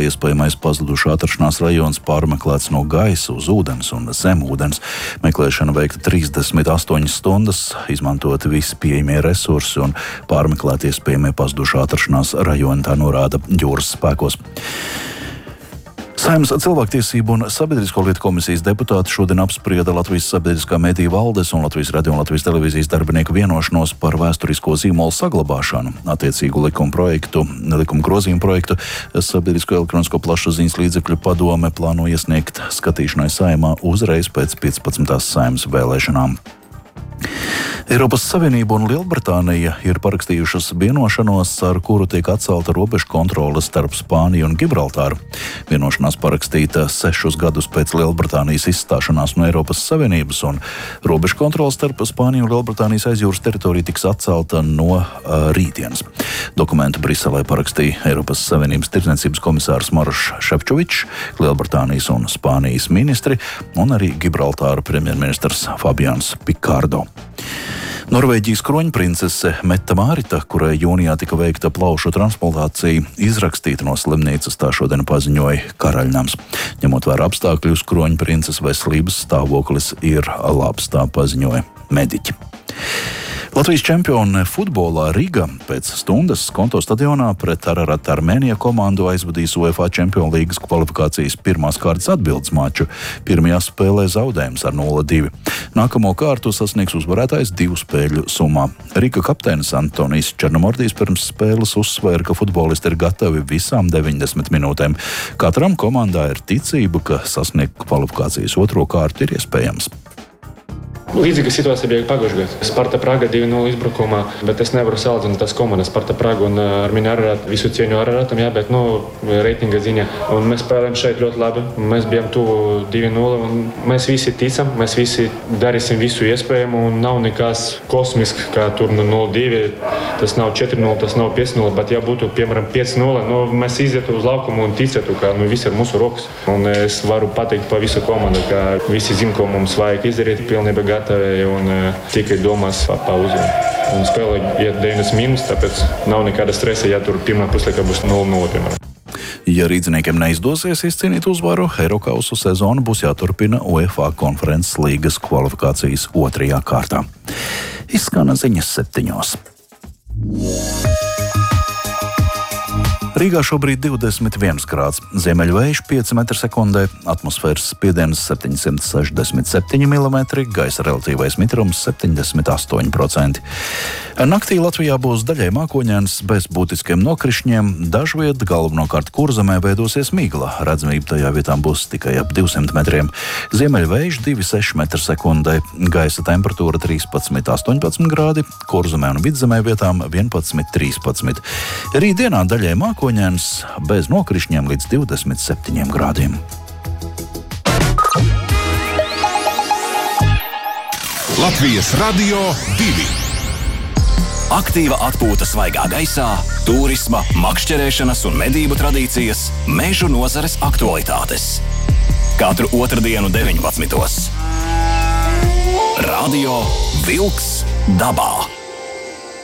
iespējamais pazudušo atrašanās rajons pārmeklēts no gaisa uz ūdens un zem ūdens. Meklēšana veikta 38 stundas, izmantoti visi pieejamie resursi un pārmeklēt iespējamie pazudušo atrašanās rajoni, tā norāda jūras spēkos. Saeimas cilvēktiesību un sabiedrisko lietu komisijas deputāti šodien apsprieda Latvijas sabiedriskā mediju valdes un Latvijas radio un Latvijas televīzijas darbinieku vienošanos par vēsturisko zīmolu saglabāšanu. Attiecīgu likuma grozījumu projektu Sabiedrisko elektronisko plašsaziņas līdzekļu padome plāno iesniegt skatīšanai Saeimā uzreiz pēc 15. Saeimas vēlēšanām. Eiropas Savienība un Lielbritānija ir parakstījušas vienošanos, ar kuru tiek atcelta robežu kontrole starp Spāniju un Gibraltāru. Vienošanās parakstīta 6 gadus pēc Lielbritānijas izstāšanās no Eiropas Savienības, un robežu kontrole starp Spāniju un Lielbritānijas aizjūras teritoriju tiks atcelta no rītdienas. Dokumentu Briselē parakstīja Eiropas Savienības tirdzniecības komisārs Marošs Šefčovičs, Lielbritānijas un Spānijas ministri un arī Gibraltāra premjerministrs Fabians Picardo. Norvēģijas kroņprincese Mette Mārita, kurai jūnijā tika veikta plaušu transplantācija, izrakstīta no slimnīcas, tā šodien paziņoja Karaļnams. Ņemot vērā apstākļus, kroņprinceses veselības stāvoklis ir labs, tā paziņoja mediķi. Latvijas čempione futbolā Riga pēc stundas Skonto stadionā pret Ararat Armēnija komandu aizvadīs UEFA Čempionu līgas kvalifikācijas pirmās kārtas atbildes maču. Pirmajā spēlē zaudējums ar 0-2. Nākamo kārtu sasniegs uzvarētājs 2 spēļu summā. Riga kapteinis Antonijs Černomordijs pirms spēles uzsvēra, ka futbolisti ir gatavi visām 90 minūtēm. Katram komandā ir ticība, ka sasniegt kvalifikācijas otro kārtu ir iespējams. Līdzīga situācija bija pagājušajā gadā. Sparta Praga 2-0 izbrukumā, bet es nevaru salīdzināt tās komandas Sparta Praga un Armīnu Araratu. Visu cieņu Araratam, jā, bet reitinga ziņā. Un mēs spēlējam šeit ļoti labi. Mēs bijām tuvu 2-0 un mēs visi ticam, mēs visi darīsim visu iespējamo un nav nekas kosmisks, kā tur 0-2. Tas nav 4-0, tas nav 5-0, bet ja būtu, piemēram, 5-0, mēs izietu uz laukumu un ticētu, ka viss ir mūsu rokas. Un es varu pateikt pa visu komandu, ka visi zin, ko mums vajag izdarīt, pilnībā gatavi un tikai domās pa uzvaru. Un spēlē iet 9 minūtes, tāpēc nav nekāda stresa, ja tur pirmā puslaikā būs 0-0, piemēram. Ja rīdziniekiem neizdosies izcīnīt uzvaru, Eirokausu sezona būs jāturpina UEFA konferences līgas kvalifikācijas 2. kārtā. Izskan ziņas 7. Rīgā šobrīd 21 grāds, ziemeļvējš 5 m/sekundē, atmosfēras spiediens 767 mm, gaisa relatīvais mitrums 78%. Naktī Latvijā būs daļai mākoņains, bez būtiskiem nokrišņiem, dažviet galvenokārt Kurzemē veidosies migla, redzamība tajā vietām būs tikai ap 200 metriem. Ziemeļvējš 2,6 m/sekundē, gaisa temperatūra 13–18 grādi, Kurzemē un Vidzemē vietām 11–13. Rītdienā daļai mākoņains, bez nokrišņiem līdz 27 grādiem. Latvijas Radio 2. Aktīva atpūta svaigā gaisā, turisma, makšķerēšanas un medību tradīcijas, mežu nozares aktualitātes. Katru otrdienu 19. Radio Vilks dabā.